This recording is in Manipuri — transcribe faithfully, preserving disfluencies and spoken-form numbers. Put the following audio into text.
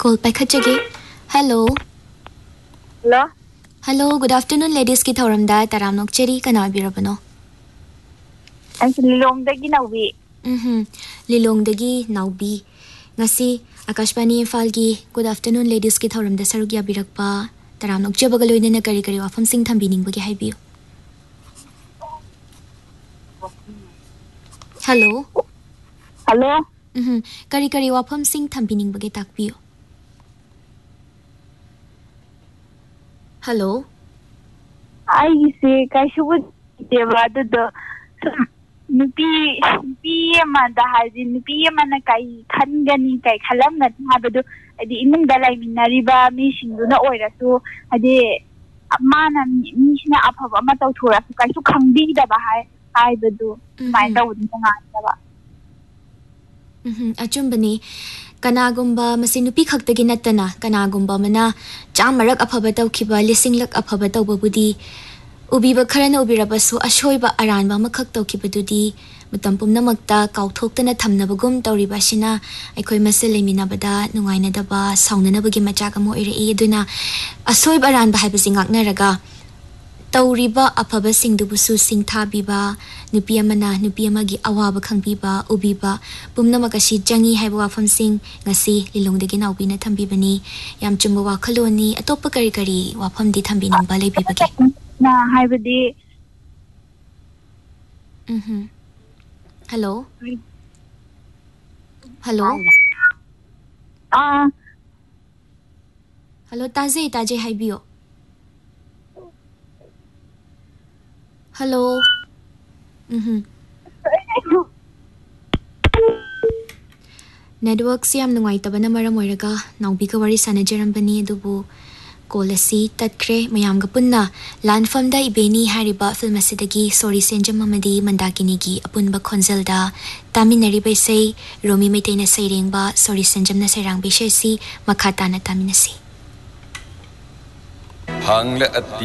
Call paikhatjage. Hello. Hello. Hello, good afternoon ladies ki thoramda taramnok cheri kana birabano. Ang Lilongdagi Naubi. Mhm. Lilongdagi Naubi. Ngasi Akashbani Falgi good afternoon ladies ki thoramda sarugya birakpa taramnok jabagaloina na kari kari wafam sing thambining bagi haibiyo. Hello. Hello. Mhm. Kari kari wafam sing thambining bagi takbiyo. Hello. I say Kashu Devada Nupi Nupi Amanda has in Nupi Manakai Kangani Kai Kalam that Habadu the Imung Dalai Minariba mission do not order so a day man and mission up of a matter to us to come be the Bahai I do mind out with Mhm. Achumbani Kanagumba Masinupi Haktagi Natana, Kanagumba Mana, Jamarak Apabato Kiba, Lissing Lak Apabato Budi, Ubiba Karano Birabasu, Ashoiba Aranba Makakto Kibadudi, Mutampum Namakta, Kautokana Tamnabagum, Tauribashina, Ekoi Maselimina Bada, Nuaina Daba, Saunanabagi Majagamo Iri Eduna, Asoib Aran Bahabasing Naraga. Tauriba apaba singdubusu singthabiba nupi amana nupi amagi awaba khangbiba ubiba pumna makashi jangi haiba wafam sing ngasi lilongdagi nawbina thambibani yam chumba wa khaloni atopa kari kari wafam di thambining ba lebibagi na haibadi. Mhm. Hello. Hello. Ah. Hello taze taze haibiyo. Hello. Mhm. Network siyam nungai tabana maram oiraga naubi ka wari sanajarambani adubu kolasi tatkre mayam ga punna landfam da ibeni hariba film asidagi sorry senjam amadi mandakini gi apunba khonzelda taminari baisai romi meitena sairengba sorry senjam na sairang bisesi makata na taminasi Hangla at